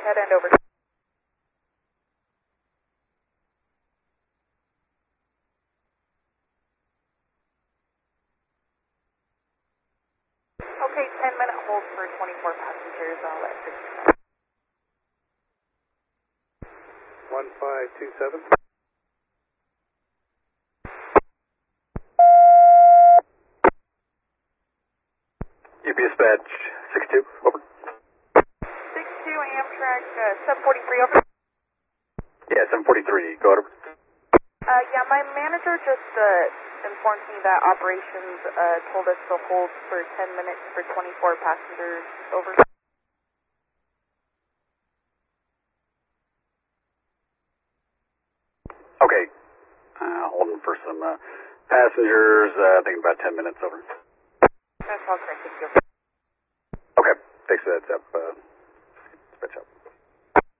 Head end over. Okay, 10-minute hold for 24 passengers. I'll let 1527. UPS badge 62, over. 62 Amtrak 743 over. Yeah, 743, go over. Yeah, my manager just informed me that operations told us to hold for 10 minutes for 24 passengers. Over. Okay, holding for some passengers, I think about 10 minutes, over. That's all correct, thank you. Okay, thanks for that, Zep. Dispatch up.